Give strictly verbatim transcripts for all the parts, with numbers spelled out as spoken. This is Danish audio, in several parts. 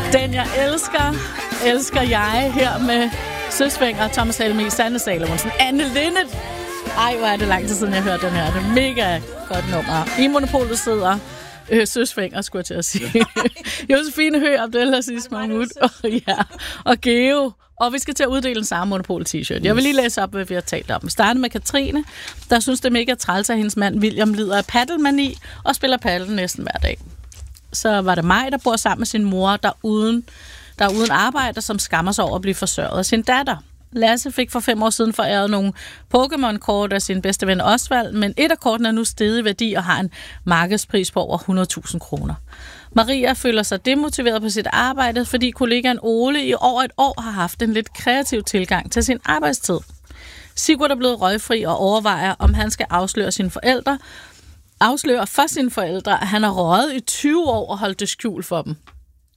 Den jeg elsker, elsker jeg her med Søsvinger, Thomas Helmig, Sanne Salomonsen, Anne Linnet. Ej, hvor er det lang tid siden, jeg hørte den her. Det er mega godt nummer. I Monopolet sidder øh, Søsvinger, skulle jeg til at sige. Josefine Høgh, Abdel Aziz Mahmoud og, ja, og Geo. Og vi skal til at uddele en samme Monopol-t-shirt. Jeg vil lige læse op, hvad vi har talt om. Vi starter med Katrine, der synes, det er mega træls, at hendes mand William lider af paddelmani og spiller paddel næsten hver dag. Så var det mig, der bor sammen med sin mor, der uden, der er uden arbejde, som skammer sig over at blive forsørget af sin datter. Lasse fik for fem år siden foræret nogle Pokémon-kort af sin bedste ven Osvald, men et af kortene er nu steget i værdi og har en markedspris på over hundrede tusind kroner. Maria føler sig demotiveret på sit arbejde, fordi kollegaen Ole i over et år har haft en lidt kreativ tilgang til sin arbejdstid. Sigurd er blevet røgfri og overvejer, om han skal afsløre sine forældre, afsløre for sine forældre, at han har røget i tyve år og holdt det skjult for dem.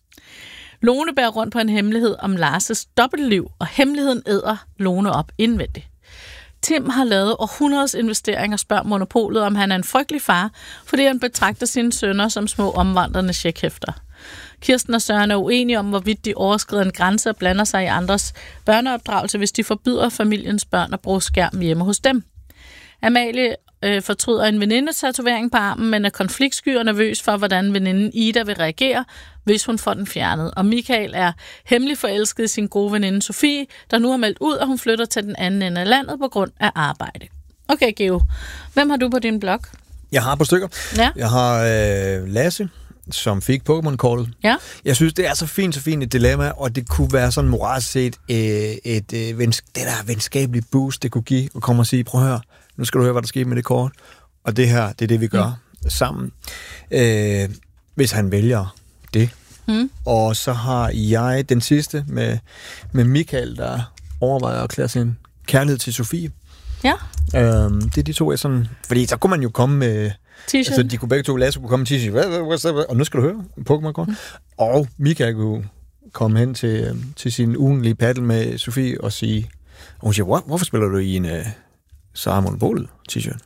Lone bærer rundt på en hemmelighed om Lars' dobbeltliv, og hemmeligheden æder Lone op indvendigt. Tim har lavet århundredes investeringer og spørger Monopolet, om han er en frygtelig far, fordi han betragter sine sønner som små omvandrende checkhæfter. Kirsten og Søren er uenige om, hvorvidt de overskrider en grænse og blander sig i andres børneopdragelse, hvis de forbyder familiens børn at bruge skærm hjemme hos dem. Amalie øh, fortryder en venindetatovering på armen, men er konfliktsky og nervøs for, hvordan veninden Ida vil reagere, hvis hun får den fjernet. Og Michael er hemmelig forelsket i sin gode veninde Sofie, der nu har meldt ud, at hun flytter til den anden ende af landet på grund af arbejde. Okay, Geo. Hvem har du på din blog? Jeg har et par stykker. Ja. Jeg har øh, Lasse, som fik Pokémon-kortet. Ja. Jeg synes, det er så fint, så fint et dilemma, og det kunne være sådan moralsk set øh, et, øh, vens- det der venskabelige boost, det kunne give, og komme og sige, prøv at høre, nu skal du høre, hvad der sker med det kort. Og det her, det er det, vi gør mm. sammen. Øh, hvis han vælger det. Mm. Og så har jeg den sidste med, med Michael, der overvejer at klæde sin kærlighed til Sofie. Ja. Øhm, det er de to, jeg sådan... Fordi så kunne man jo komme med... T-shirt. Altså, de kunne begge to, Lasse kunne komme med t-shirt. Og nu skal du høre, Pokémon-kort. Mm. Og Michael kunne komme hen til, til sin ugenlige paddle med Sofie og sige... Og hun siger, Hvor, hvorfor spiller du i en uh, Sara Monopolet t-shirt?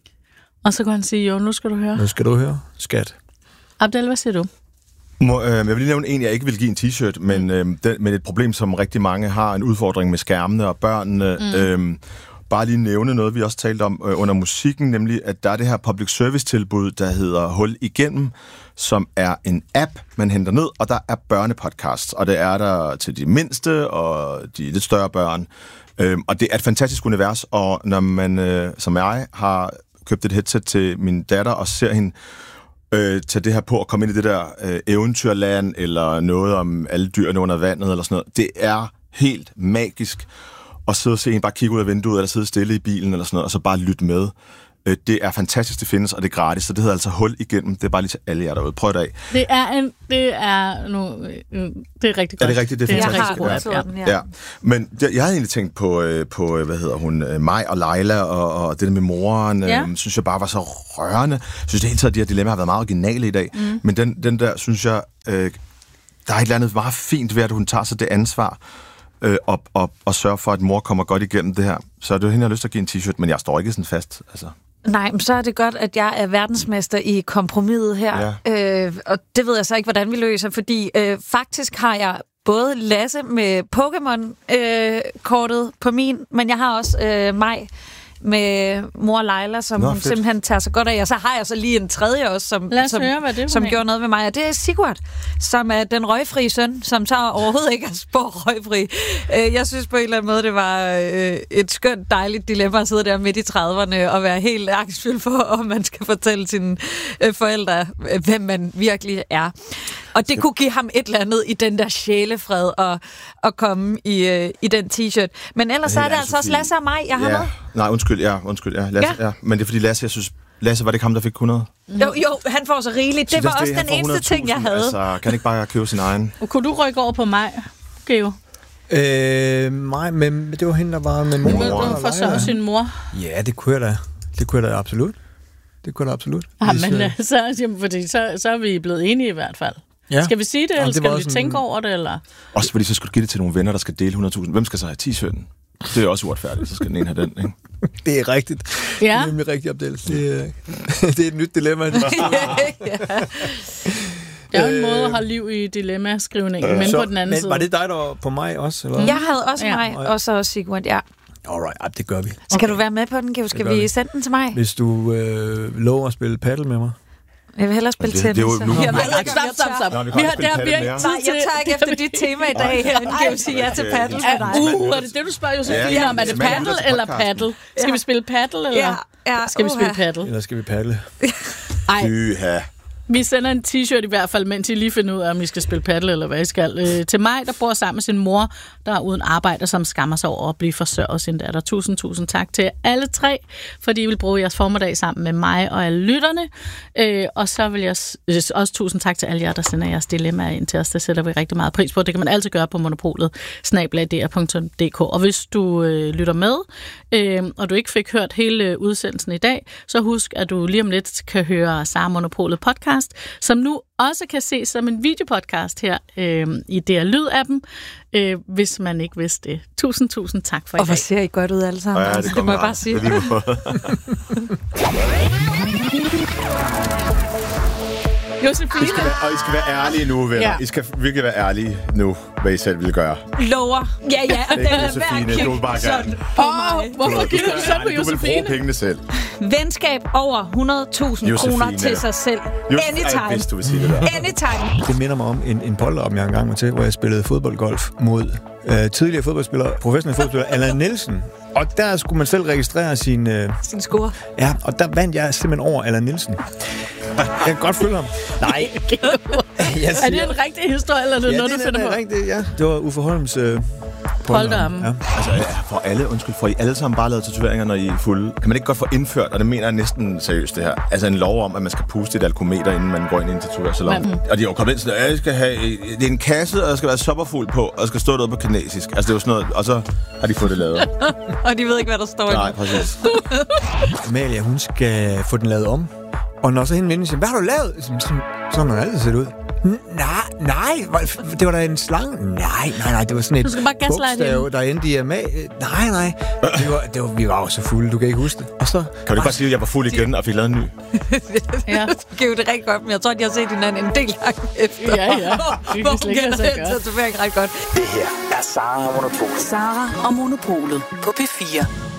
Og så kan han sige, jo, nu skal du høre. Nu skal du høre, skat. Abdel, hvad siger du? Må, øh, jeg vil lige nævne en, jeg ikke vil give en t-shirt, men, øh, den, men et problem, som rigtig mange har, en udfordring med skærmene og børnene. Mm. Øh, bare lige nævne noget, vi også talte om øh, under musikken, nemlig at der er det her public service tilbud, der hedder Hul Igennem, som er en app, man henter ned, og der er børnepodcasts, og det er der til de mindste og de lidt større børn. Øh, og det er et fantastisk univers, og når man, øh, som jeg, har købt et headset til min datter og ser hende Øh, tage det her på og komme ind i det der øh, eventyrland, eller noget om alle dyrene under vandet, eller sådan noget. Det er helt magisk at sidde og se en bare kigge ud af vinduet, eller sidde stille i bilen, eller sådan noget, og så bare lytte med. Øh, det er fantastisk, det findes, og det er gratis, så det hedder altså Hul Igennem. Det er bare lige til alle jer derude. Prøv det af. Det er en, det er nu, det er rigtig godt. Er det rigtigt? Det er fantastisk. Det er rigtig godt, ja. ja. Men jeg, jeg havde egentlig tænkt på, øh, på hvad hedder hun, øh, mig og Leila, og, og det der med moren, øh, ja. synes jeg bare var så rørende. Jeg synes det hele taget, de her dilemmaer har været meget originale i dag. Mm. Men den, den der, synes jeg, øh, der er et eller andet meget fint ved, at hun tager sig det ansvar, øh, og, og, og sørger for, at mor kommer godt igennem det her. Så det er hende, jeg har lyst til at give en t-shirt, men jeg står ikke sådan fast, altså. Nej, men så er det godt, at jeg er verdensmester i kompromiset her. Ja. Øh, og det ved jeg så ikke, hvordan vi løser, fordi øh, faktisk har jeg både Lasse med Pokémon-kortet øh, på min, men jeg har også øh, mig med mor Leila, som Nå, simpelthen tager sig godt af. Og så har jeg så lige en tredje også, som, som, høre, som gjorde noget med mig. Og det er Sigurd, som er den røgfri søn, som så overhovedet ikke er spor røgfri. Jeg synes på en eller anden måde, det var et skønt, dejligt dilemma at sidde der midt i trediverne og være helt angstfyldt for, om man skal fortælle sine forældre, hvem man virkelig er. Og det kunne give ham et eller andet i den der sjælefred og, og komme i, i den t-shirt. Men ellers så er det altså også Lasse og mig, jeg har ja. med. Nej, undskyld, ja, undskyld, ja. Lasse, ja. ja. Men det er fordi Lasse, jeg synes, Lasse, var det ikke ham, der fik hundrede? Jo, jo, han får så rigeligt. Det var også den eneste ting, jeg havde. Altså, kan ikke bare købe sin egen? Og kunne du rykke over på mig, Geo? Øh, nej, men det var hende, der var med mor. Vil du forsørge sin mor? Ja, det kunne jeg da. Det kunne jeg da absolut. Det kunne jeg da absolut. Ah, men uh, så, fordi så, så er vi blevet enige i hvert fald. Ja. Skal vi sige det, ja, eller skal vi sådan... tænke over det? Eller? Også fordi så skulle du give det til nogle venner, der skal dele hundrede tusind. Hvem skal så have t-shirten? Det er også uretfærdigt, så skal den ene have den, ikke? Det er rigtigt. Ja. Det er nemlig rigtigt, Abdel. Det er, det er et nyt dilemma. ja. Det er jo en måde at holde liv i dilemma-skrivningen, øh, men så, på den anden men side. var det dig, der var på mig også? Eller? Jeg havde også ja. mig, og så Sigmund, ja. Alright, ja, det gør vi. Skal okay. du være med på den, Geo? Skal vi, vi sende den til mig? Hvis du øh, lover at spille paddle med mig. Jeg vil hellere spille det, tennis. Det er jo nu. Jeg stop, stop, stop. Nå, vi, vi har, det har vi ikke Nej, jeg tager ikke efter dit tema i dag. Jeg vil sige ja til paddle med dig. Uh, er det det, du spørger Josefine om? Er det paddle eller paddle? Skal vi spille paddle, eller ja, ja, skal vi spille paddle? Eller skal vi paddle? Ej. Fyha. Vi sender en t-shirt i hvert fald, mens I lige finder ud af, om I skal spille paddle, eller hvad I skal. Øh, til mig, der bor sammen med sin mor, der er uden arbejde, som skammer sig over at blive forsørget af sin datter. Tusind, tusind tak til alle tre, fordi I vil bruge jeres formiddag sammen med mig og alle lytterne. Øh, og så vil jeg også tusind tak til alle jer, der sender jeres dilemmaer ind til os. Det sætter vi rigtig meget pris på. Det kan man altid gøre på monopolet, snabel-a d r punktum d k. Og hvis du øh, lytter med, øh, og du ikke fik hørt hele udsendelsen i dag, så husk, at du lige om lidt kan høre Sara Monopolet podcast, som nu også kan ses som en videopodcast her øh, i D R Lyd-appen, øh, hvis man ikke vidste det. Tusind, tusind tak for i dag. Og hvor ser I godt ud alle sammen. Ja, det, det må jeg bare sige. Josefine. I skal være, og I skal være ærlige nu, venner. Ja. I skal virkelig være ærlige nu, hvad I selv vil gøre. Lover. Ja, ja. Det er Josefine, du vil bare gerne. Åh, hvorfor giver du så på Josefine? Du vil bruge pengene selv. Venskab over hundrede tusind kroner til sig selv. Anytime. Hvis du vil sige det der. Anytime. Det minder mig om en, en polterop, jeg engang var til, hvor jeg spillede fodboldgolf mod øh, tidligere fodboldspiller, professionel fodboldspiller, Allan Nielsen. Og der skulle man selv registrere sin... Øh, sin score. Ja, og der vandt jeg simpelthen over Allan Nielsen. Jeg kan godt følge ham. Nej. Jeg er det en rigtig historie, eller er det ja, noget, det, du finder på? Rigtigt, ja. Det var Uffe Holms øh, polterarm. Ja. Altså, for alle, undskyld, får I alle sammen bare lavet tatoveringer, når I er fulde? Kan man ikke godt få indført, og det mener jeg næsten seriøst det her, altså en lov om, at man skal puste et alkometer, inden man går ind i en tatovørsalon. Mm. Og de er jo kommet ind sådan, at jeg skal have, det er en kasse, og der skal være sopperfuld på, og der skal stå noget på kinesisk. Altså det er jo sådan noget, og så har de fået det lavet. Og de ved ikke, hvad der står i. Nej, præcis. Amalia, hun skal få den lavet om. Og når så hende vender, siger, hvad har du lavet? Sådan, sådan har det altid set ud. Nej, nej, det var da en slange. Nej, nej, nej, det var sådan et bogstav, der endte i A M A. Nej, nej, det var, det var, vi var jo så fulde, du kan ikke huske det. Og så, kan du bare sige, at jeg var fuld igen og fik lavet en ny? Ja, det giver det rigtig godt, men jeg tror, at jeg har set hinanden en del gange efter. Ja, ja. Vi kan slet ikke have tatovering ret godt. Det her er Sara og Monopolet. Sara og Monopolet på P fire.